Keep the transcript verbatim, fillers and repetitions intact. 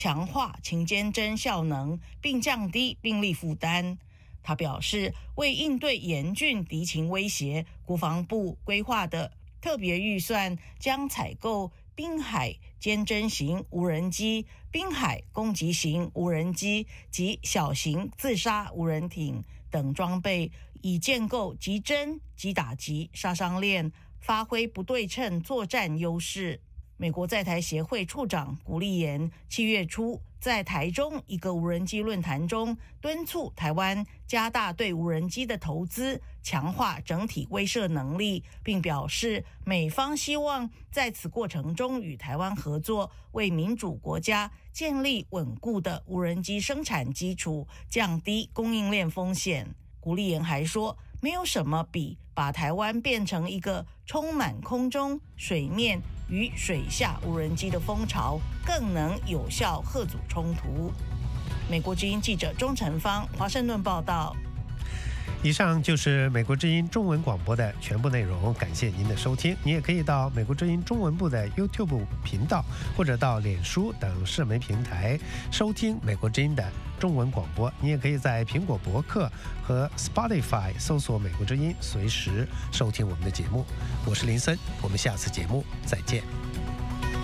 强化勤监侦效能，并降低兵力负担。他表示，为应对严峻敌情威胁，国防部规划的特别预算将采购滨海监侦型无人机、滨海攻击型无人机及小型自杀无人艇等装备，以建构击侦、击打击杀伤链，发挥不对称作战优势。美国在台协会处长古立言七月初在台中一个无人机论坛中，敦促台湾加大对无人机的投资，强化整体威慑能力，并表示美方希望在此过程中与台湾合作，为民主国家建立稳固的无人机生产基础，降低供应链风险。古立言还说，没有什么比把台湾变成一个充满空中、水面与水下无人机的风潮更能有效嚇阻冲突。美国之音记者钟成芳华盛顿报道。 以上就是美国之音中文广播的全部内容，感谢您的收听。你也可以到美国之音中文部的 YouTube 频道，或者到脸书等社媒平台收听美国之音的中文广播。你也可以在苹果博客和 Spotify 搜索美国之音，随时收听我们的节目。我是林森，我们下次节目再见。